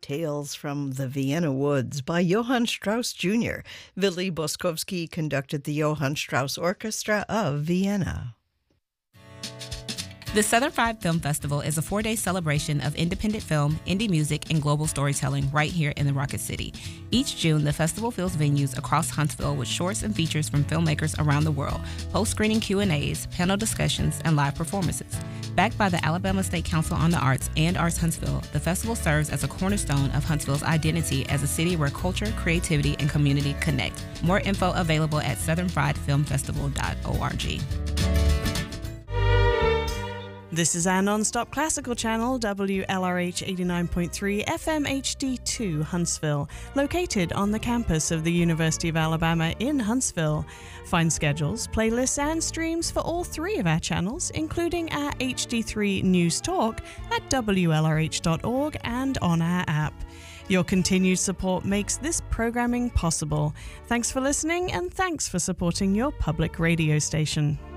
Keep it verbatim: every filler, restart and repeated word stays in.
Tales from the Vienna Woods by Johann Strauss Junior Willy Boskowski conducted the Johann Strauss Orchestra of Vienna. The Southern Fried Film Festival is a four-day celebration of independent film, indie music, and global storytelling right here in the Rocket City. Each June, the festival fills venues across Huntsville with shorts and features from filmmakers around the world, post-screening Q and A's, panel discussions, and live performances. Backed by the Alabama State Council on the Arts and Arts Huntsville, the festival serves as a cornerstone of Huntsville's identity as a city where culture, creativity, and community connect. More info available at southern fried film festival dot org. This is our non-stop classical channel, W L R H eighty-nine point three F M H D two, Huntsville, located on the campus of the University of Alabama in Huntsville. Find schedules, playlists, and streams for all three of our channels, including our H D three News Talk at W L R H dot org and on our app. Your continued support makes this programming possible. Thanks for listening, and thanks for supporting your public radio station.